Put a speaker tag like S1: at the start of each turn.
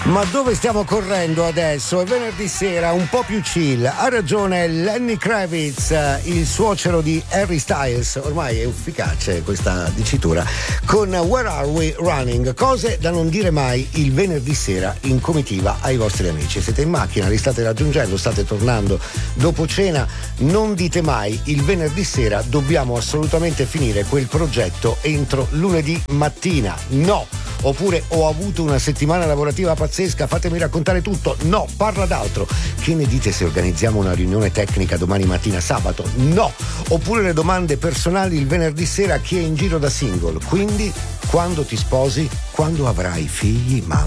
S1: Ma dove stiamo correndo adesso? È venerdì sera, un po' più chill. Ha ragione Lenny Kravitz, il suocero di Harry Styles. Ormai è efficace questa dicitura. Con Where Are We Running? Cose da non dire mai il venerdì sera in comitiva ai vostri amici. Siete in macchina, li state raggiungendo, state tornando dopo cena. Non dite mai il venerdì sera dobbiamo assolutamente finire quel progetto entro lunedì mattina. No! Oppure ho avuto una settimana lavorativa pazzesca, fatemi raccontare tutto. No, parla d'altro. Che ne dite se organizziamo una riunione tecnica domani mattina sabato? No. Oppure le domande personali il venerdì sera, chi è in giro da single. Quindi, quando ti sposi, quando avrai figli, mamma